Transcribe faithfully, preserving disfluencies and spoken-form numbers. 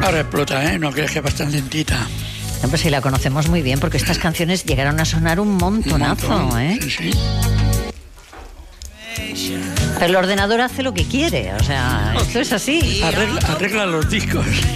Ahora explota, ¿eh? No crees que es bastante lentita. No, pues sí, la conocemos muy bien, porque estas canciones llegaron a sonar un montonazo, Un montón, ¿eh? Sí, sí. Pero el ordenador hace lo que quiere, o sea, esto es así. Arregla, arregla los discos.